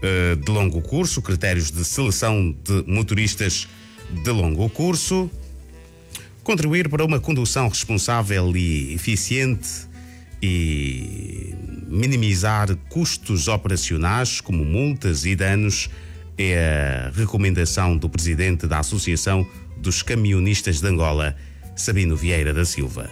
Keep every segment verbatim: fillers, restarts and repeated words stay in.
uh, de longo curso, critérios de seleção de motoristas de longo curso, contribuir para uma condução responsável e eficiente e minimizar custos operacionais como multas e danos é a recomendação do presidente da Associação dos Camionistas de Angola, Sabino Vieira da Silva.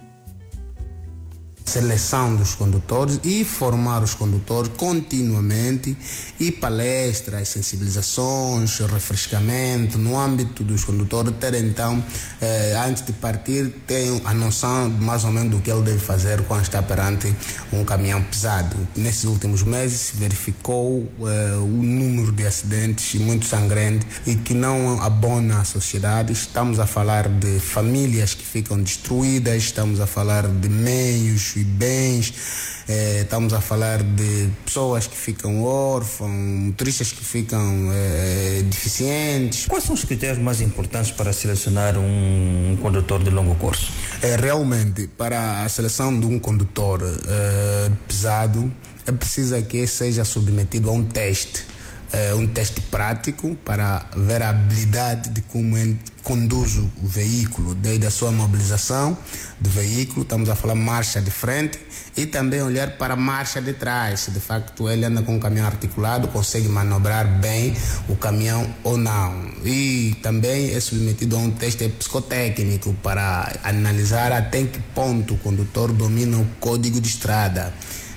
Seleção dos condutores e formar os condutores continuamente, e palestras, sensibilizações, refrescamento no âmbito dos condutores ter então, eh, antes de partir, ter a noção mais ou menos do que ele deve fazer quando está perante um caminhão pesado. Nesses últimos meses se verificou eh, o número de acidentes muito sangrento e que não abona a sociedade. Estamos a falar de famílias que ficam destruídas, estamos a falar de meios e bens, eh, estamos a falar de pessoas que ficam órfãos, motoristas que ficam eh, deficientes. Quais são os critérios mais importantes para selecionar um, um condutor de longo curso? É, realmente, para a seleção de um condutor eh, pesado, é preciso que seja submetido a um teste. É um teste prático para ver a habilidade de como ele conduz o veículo, desde a sua mobilização do veículo, estamos a falar marcha de frente, e também olhar para a marcha de trás, se de facto ele anda com um caminhão articulado, consegue manobrar bem o caminhão ou não. E também é submetido a um teste psicotécnico para analisar até que ponto o condutor domina o código de estrada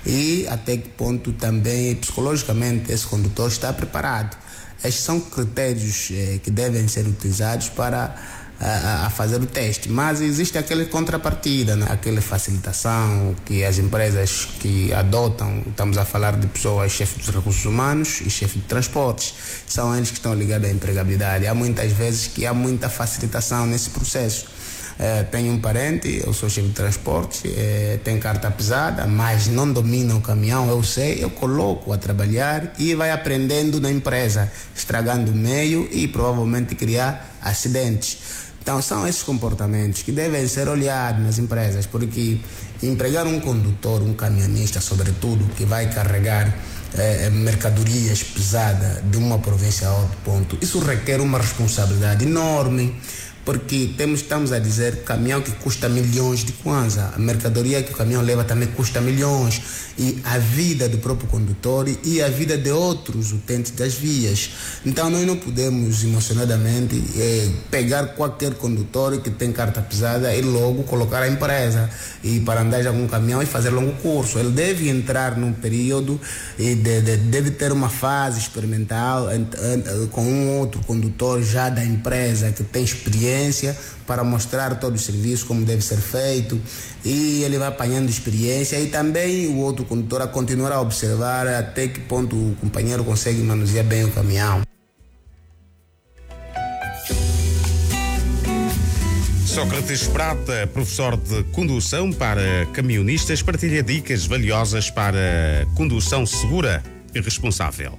e até que ponto também psicologicamente esse condutor está preparado. Estes são critérios eh, que devem ser utilizados para a, a fazer o teste, mas existe aquela contrapartida, né? Aquela facilitação que as empresas que adotam, estamos a falar de pessoas, chefes dos recursos humanos e chefes de transportes, são eles que estão ligados à empregabilidade. Há muitas vezes que há muita facilitação nesse processo. É, tenho um parente, eu sou chefe de transporte, é, tem carta pesada, mas não domina o caminhão, eu sei, eu coloco a trabalhar e vai aprendendo na empresa, estragando o meio e provavelmente criar acidentes. Então são esses comportamentos que devem ser olhados nas empresas, porque empregar um condutor, um caminhonista sobretudo, que vai carregar é, mercadorias pesadas de uma província a outro ponto, isso requer uma responsabilidade enorme. Porque temos, estamos a dizer caminhão que custa milhões de kwanza, a mercadoria que o caminhão leva também custa milhões, e a vida do próprio condutor e a vida de outros utentes das vias. Então nós não podemos emocionadamente eh, pegar qualquer condutor que tem carta pesada e logo colocar a empresa e para andar em algum caminhão e fazer longo curso. Ele deve entrar num período e de, de, deve ter uma fase experimental ent, ent, com um outro condutor já da empresa que tem experiência para mostrar todo o serviço, como deve ser feito, e ele vai apanhando experiência, e também o outro condutor a continuar a observar até que ponto o companheiro consegue manusear bem o caminhão. Sócrates Prata, professor de condução para camionistas, partilha dicas valiosas para condução segura e responsável.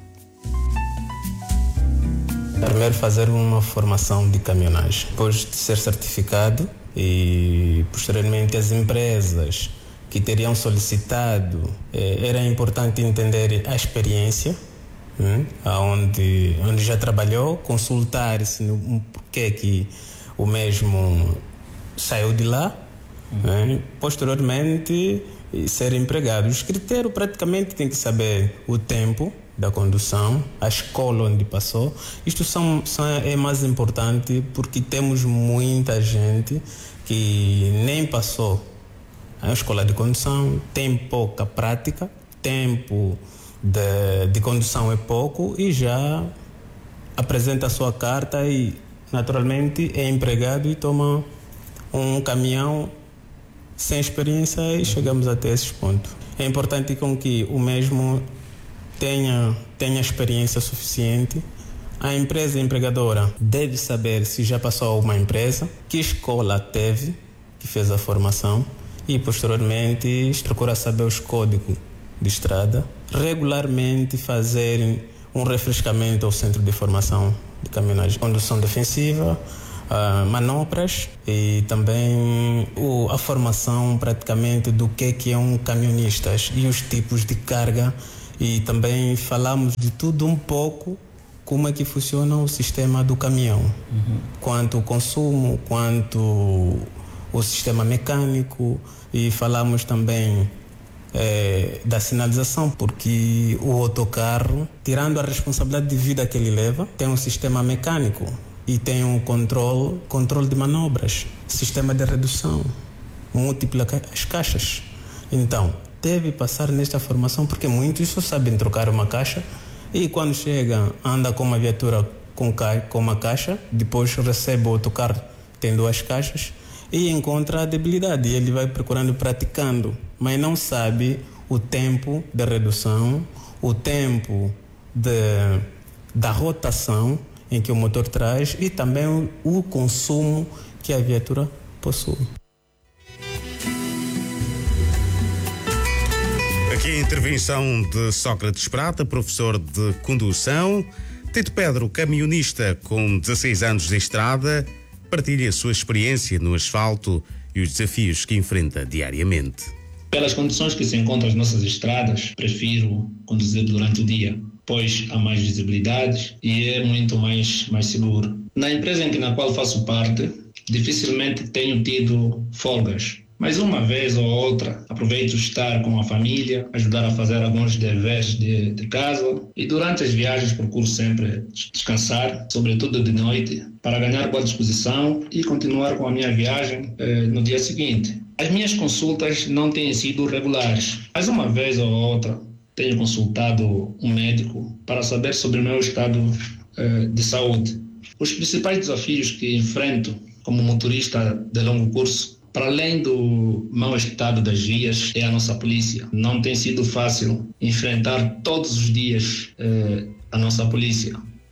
Primeiro fazer uma formação de caminhonagem, depois de ser certificado, e posteriormente as empresas que teriam solicitado, eh, era importante entender a experiência, né, onde, onde já trabalhou, consultar-se no porquê que o mesmo saiu de lá, uhum. né, posteriormente ser empregado. Os critérios praticamente tem que saber o tempo da condução, a escola onde passou. Isto são, são, é mais importante porque temos muita gente que nem passou a escola de condução, tem pouca prática, tempo de, de condução é pouco e já apresenta a sua carta e naturalmente é empregado e toma um caminhão sem experiência e chegamos até esses pontos. É importante com que o mesmo tenha, tenha experiência suficiente. A empresa empregadora deve saber se já passou a uma empresa, que escola teve, que fez a formação, e posteriormente procurar saber os códigos de estrada, regularmente fazer um refrescamento ao centro de formação de caminhonagem, condução defensiva, Uh, manobras e também o, a formação praticamente do que, que é um camionista e os tipos de carga E também falamos de tudo um pouco, como é que funciona o sistema do caminhão. Uhum. Quanto o consumo, quanto o sistema mecânico, e falamos também é, da sinalização, porque o autocarro, tirando a responsabilidade de vida que ele leva, tem um sistema mecânico e tem um controle, controle de manobras, sistema de redução, multiplica as caixas. Então, deve passar nesta formação, porque muitos só sabem trocar uma caixa e quando chega, anda com uma viatura com, ca- com uma caixa, depois recebe o autocarro, tem duas caixas, e encontra a debilidade. E ele vai procurando, praticando, mas não sabe o tempo de redução, o tempo de, da rotação em que o motor traz e também o, o consumo que a viatura possui. Aqui a intervenção de Sócrates Prata, professor de condução. Tito Pedro, camionista com dezasseis anos de estrada, partilha a sua experiência no asfalto e os desafios que enfrenta diariamente. Pelas condições que se encontram as nossas estradas, prefiro conduzir durante o dia, pois há mais visibilidade e é muito mais, mais seguro. Na empresa em que, na qual faço parte, dificilmente tenho tido folgas, mas uma vez ou outra aproveito estar com a família, ajudar a fazer alguns deveres de, de casa, e durante as viagens procuro sempre descansar, sobretudo de noite, para ganhar boa disposição e continuar com a minha viagem eh, no dia seguinte. As minhas consultas não têm sido regulares, mas uma vez ou outra tenho consultado um médico para saber sobre o meu estado eh, de saúde. Os principais desafios que enfrento como motorista de longo curso, para além do mau estado das vias, é a nossa polícia. Não tem sido fácil enfrentar todos os dias eh, a nossa polícia.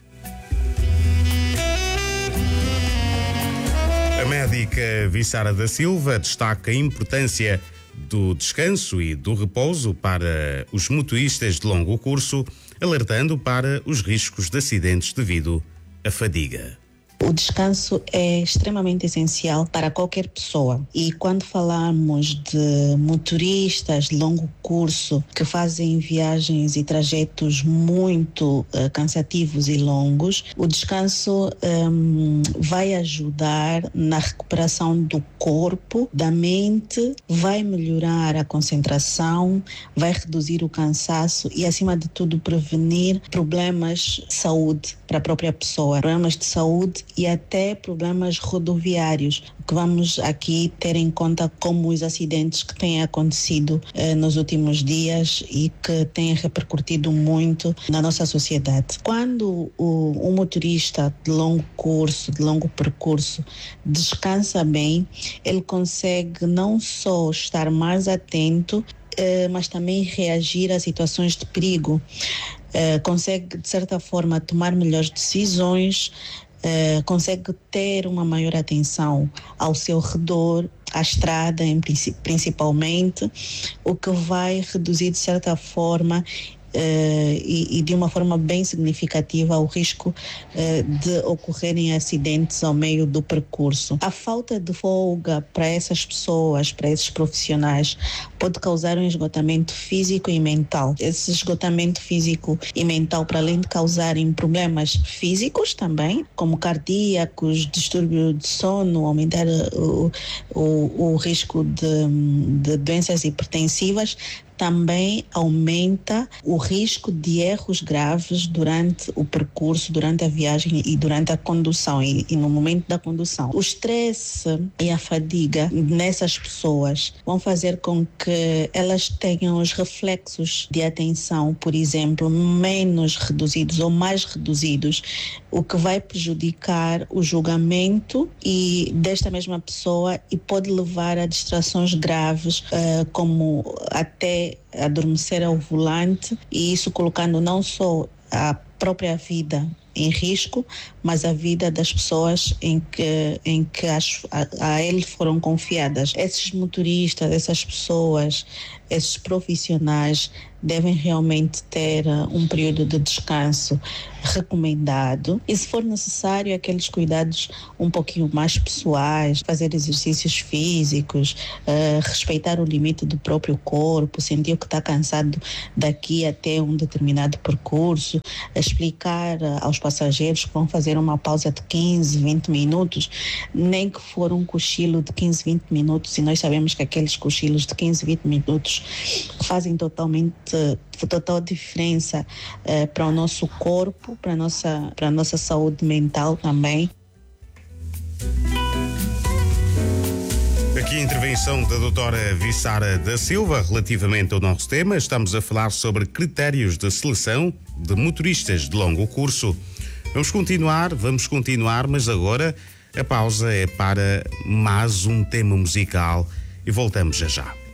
A médica Vissara da Silva destaca a importância do descanso e do repouso para os motoristas de longo curso, alertando para os riscos de acidentes devido à fadiga. O descanso é extremamente essencial para qualquer pessoa, e quando falamos de motoristas de longo curso que fazem viagens e trajetos muito uh, cansativos e longos, o descanso um, vai ajudar na recuperação do corpo, da mente, vai melhorar a concentração, vai reduzir o cansaço e, acima de tudo, prevenir problemas de saúde para a própria pessoa, problemas de saúde e até problemas rodoviários, que vamos aqui ter em conta como os acidentes que têm acontecido eh, nos últimos dias e que têm repercutido muito na nossa sociedade. Quando o, o motorista de longo curso, de longo percurso, descansa bem, ele consegue não só estar mais atento, eh, mas também reagir a situações de perigo. Eh, consegue, de certa forma, tomar melhores decisões, Uh, consegue ter uma maior atenção ao seu redor, à estrada em, principalmente, o que vai reduzir de certa forma Uh, e, e de uma forma bem significativa o risco uh, de ocorrerem acidentes ao meio do percurso. A falta de folga para essas pessoas, para esses profissionais, pode causar um esgotamento físico e mental. Esse esgotamento físico e mental, para além de causarem problemas físicos também, como cardíacos, distúrbio de sono, aumentar o, o, o risco de, de doenças hipertensivas, também aumenta o risco de erros graves durante o percurso, durante a viagem e durante a condução e, e no momento da condução. O estresse e a fadiga nessas pessoas vão fazer com que elas tenham os reflexos de atenção, por exemplo, menos reduzidos ou mais reduzidos, o que vai prejudicar o julgamento e desta mesma pessoa e pode levar a distrações graves, uh, como até adormecer ao volante, e isso colocando não só a própria vida em risco, mas a vida das pessoas em que, em que as, a, a ele foram confiadas. Esses motoristas, essas pessoas, esses profissionais devem realmente ter uh, um período de descanso recomendado e, se for necessário, aqueles cuidados um pouquinho mais pessoais, fazer exercícios físicos, uh, respeitar o limite do próprio corpo, sentir que está cansado daqui até um determinado percurso, explicar uh, aos passageiros que vão fazer uma pausa de quinze, vinte minutos, nem que for um cochilo de quinze, vinte minutos, e nós sabemos que aqueles cochilos de quinze, vinte minutos fazem totalmente, total diferença uh, para o nosso corpo, para a nossa, para a nossa saúde mental também. Aqui a intervenção da doutora Vissara da Silva relativamente ao nosso tema. Estamos a falar sobre critérios de seleção de motoristas de longo curso. Vamos continuar, vamos continuar, mas agora a pausa é para mais um tema musical e voltamos já já.